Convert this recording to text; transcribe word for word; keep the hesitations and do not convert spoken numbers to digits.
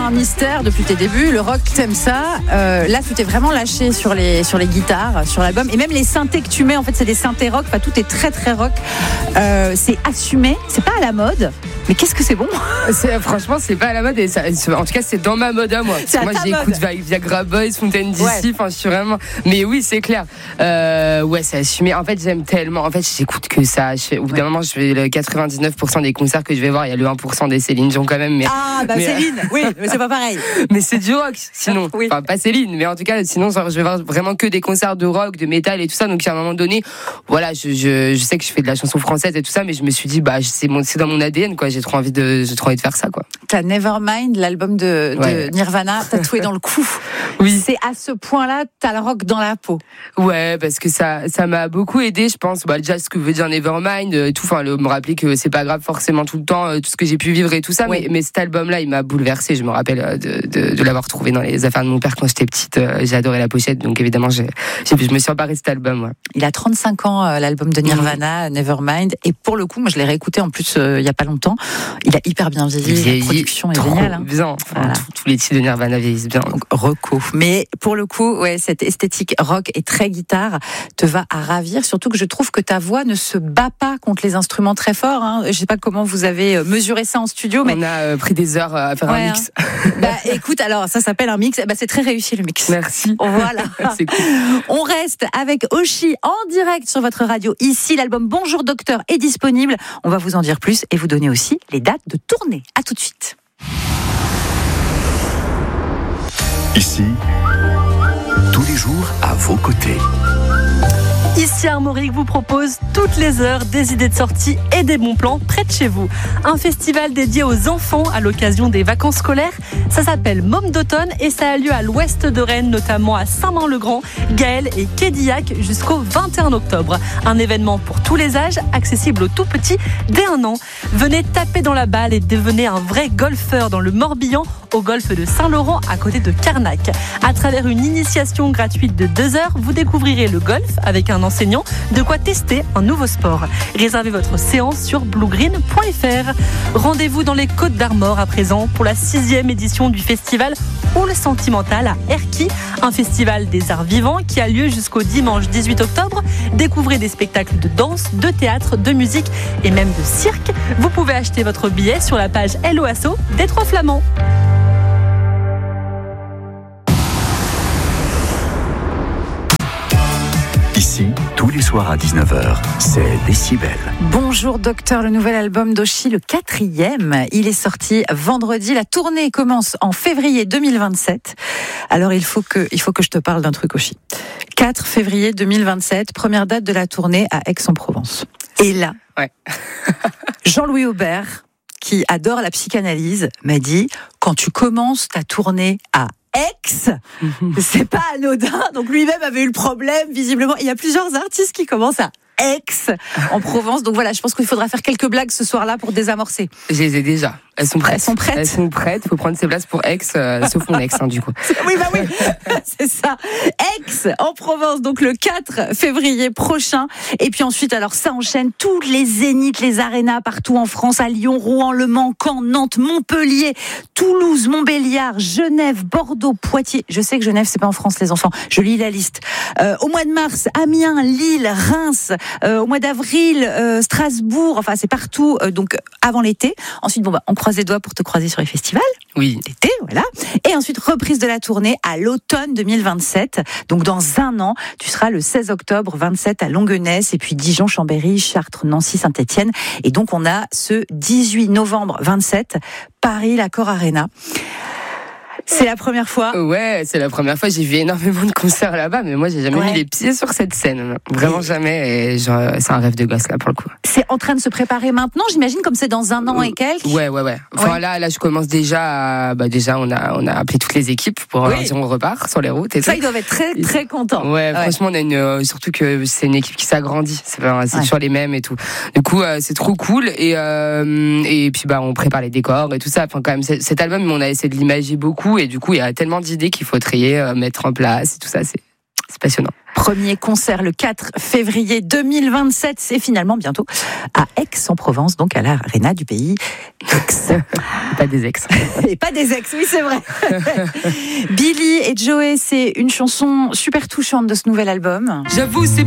un mystère depuis tes débuts. Le rock, t'aimes ça. Euh, là, tu t'es vraiment lâché sur les, sur les guitares, sur l'album. Et même les synthés que tu mets, en fait, c'est des synthés rock. Enfin, tout est très, très rock. Euh, c'est assumé. C'est pas à la mode. Mais qu'est-ce que c'est bon? c'est, Franchement, c'est pas à la mode. Et ça, en tout cas, c'est dans ma mode à moi. C'est à moi, ta j'écoute mode. Viagra Boys, Fontaine D C. Ouais. Enfin, je suis vraiment. Mais oui, c'est clair. Euh, ouais, c'est assumé. En fait, j'aime tellement. En fait, j'écoute que ça. Je fais, au bout d'un moment, je fais le quatre-vingt-dix-neuf pour cent des concerts que je vais voir. Il y a le un pour cent des Céline Dion quand même. Mais, Ah, bah mais, Céline, oui, mais c'est pas pareil. mais c'est du rock, sinon. Oui. Enfin, pas Céline, mais en tout cas, sinon, genre, je vais voir vraiment que des concerts de rock, de métal et tout ça. Donc, à un moment donné, voilà, je, je, je sais que je fais de la chanson française et tout ça, mais je me suis dit, bah, c'est, mon, c'est dans mon A D N, quoi. J'ai trop envie de, j'ai trop envie de faire ça, quoi. T'as Nevermind, l'album de, de Ouais. Nirvana, tatoué dans le cou. Oui. C'est à ce point-là, t'as le rock dans la peau. Ouais, parce que ça, ça m'a beaucoup aidé, je pense. Bah, déjà, ce que veut dire Nevermind, euh, tout, enfin, le, me rappeler que c'est pas grave forcément tout le temps, euh, tout ce que j'ai pu vivre et tout ça. Oui. Mais, mais cet album-là, il m'a bouleversé. Je me rappelle euh, de, de, de l'avoir trouvé dans les affaires de mon père quand j'étais petite. Euh, j'ai adoré la pochette, donc évidemment, j'ai, j'ai, je me suis emparée de cet album. Ouais. Il a trente-cinq ans, euh, l'album de Nirvana, mmh. Nevermind. Et pour le coup, moi, je l'ai réécouté en plus euh, il y a pas longtemps. Il a hyper bien vieilli. La production est géniale. Hein. Bien. Enfin, voilà. Tous les titres de Nirvana vieillissent bien. Donc, reco. Mais pour le coup, ouais, cette esthétique rock et très guitare te va à ravir. Surtout que je trouve que ta voix ne se bat pas contre les instruments très forts. Hein. Je sais pas comment vous avez mesuré ça en studio, mais on a euh, pris des heures à faire ouais, un mix. Hein. Bah, écoute, alors ça s'appelle un mix. Bah, c'est très réussi le mix. Merci. Voilà. C'est cool. On reste avec Oshi en direct sur votre radio. Ici, l'album Bonjour Docteur est disponible. On va vous en dire plus et vous donner aussi les dates de tournée. À tout de suite. Ici, tous les jours à vos côtés. Ici Armorique vous propose toutes les heures des idées de sortie et des bons plans près de chez vous. Un festival dédié aux enfants à l'occasion des vacances scolaires. Ça s'appelle Môme d'automne et ça a lieu à l'ouest de Rennes, notamment à Saint-Maur-le-Grand, Gaël et Quédillac jusqu'au vingt et un octobre. Un événement pour tous les âges, accessible aux tout petits dès un an. Venez taper dans la balle et devenez un vrai golfeur dans le Morbihan, au golfe de Saint-Laurent à côté de Carnac. À travers une initiation gratuite de deux heures, vous découvrirez le golf avec un enseignant, de quoi tester un nouveau sport. Réservez votre séance sur bluegreen point f r. Rendez-vous dans les Côtes d'Armor à présent pour la sixième édition du festival Hall Sentimental à Erquy, un festival des arts vivants qui a lieu jusqu'au dimanche dix-huit octobre. Découvrez des spectacles de danse, de théâtre, de musique et même de cirque. Vous pouvez acheter votre billet sur la page Hello Asso des Trois Flamands. Ici, tous les soirs à dix-neuf heures, c'est Décibel. Bonjour Docteur, le nouvel album d'Oshi, le quatrième. Il est sorti vendredi. La tournée commence en février deux mille vingt-sept. Alors il faut que, il faut que je te parle d'un truc, Oshi. quatre février deux mille vingt-sept, première date de la tournée à Aix-en-Provence. Et là, ouais. Jean-Louis Aubert, qui adore la psychanalyse, m'a dit, quand tu commences ta tournée à Aix, c'est pas anodin. Donc lui-même avait eu le problème, visiblement. Il y a plusieurs artistes qui commencent à Aix, en Provence. Donc voilà, je pense qu'il faudra faire quelques blagues ce soir-là pour désamorcer. Je les ai déjà. Elles sont prêtes. Elles sont prêtes. Elles sont prêtes. Il faut prendre ses places pour Aix, euh, sauf mon ex, hein, du coup. Oui, bah oui, c'est ça. Aix, en Provence, donc le quatre février prochain. Et puis ensuite, alors ça enchaîne tous les zéniths, les arénas partout en France, à Lyon, Rouen, Le Mans, Caen, Nantes, Montpellier, Toulouse, Montbéliard, Genève, Bordeaux, Poitiers. Je sais que Genève, c'est pas en France, les enfants. Je lis la liste. Euh, au mois de mars, Amiens, Lille, Reims. Euh, au mois d'avril, euh, Strasbourg. Enfin, c'est partout. Euh, donc avant l'été. Ensuite, bon bah, on croise les doigts pour te croiser sur les festivals. Oui. L'été, voilà. Et ensuite, reprise de la tournée à l'automne deux mille vingt-sept. Donc, dans un an, tu seras le seize octobre vingt-sept à Longuenesse, et puis Dijon, Chambéry, Chartres, Nancy, Saint-Étienne. Et donc, on a ce dix-huit novembre vingt-sept, Paris, l'Accor Arena. C'est la première fois. Ouais, c'est la première fois. J'ai vu énormément de concerts là-bas, mais moi, j'ai jamais ouais. mis les pieds sur cette scène. Vraiment et... jamais. Et genre, c'est un rêve de gosse, là, pour le coup. C'est en train de se préparer maintenant, j'imagine, comme c'est dans un an et quelques. Ouais, ouais, ouais. Enfin, ouais. là, là, je commence déjà à, bah, déjà, on a, on a appelé toutes les équipes pour oui. dire on repart sur les routes et ça, tout. ils doivent être très, très contents. Ouais, ouais. Franchement, on a une, euh, surtout que c'est une équipe qui s'agrandit. C'est, pas, c'est ouais. toujours les mêmes et tout. Du coup, euh, c'est trop cool. Et, euh, et puis, bah, on prépare les décors et tout ça. Enfin, quand même, cet album, on a essayé de l'imager beaucoup et du coup, il y a tellement d'idées qu'il faut trier, euh, mettre en place et tout ça. C'est c'est passionnant. Premier concert le quatre février deux mille vingt-sept, c'est finalement bientôt à Aix-en-Provence, donc à l'Arena du pays Aix. Pas des ex. Et pas des ex, oui c'est vrai. Billy et Joey, c'est une chanson super touchante de ce nouvel album. J'avoue, c'est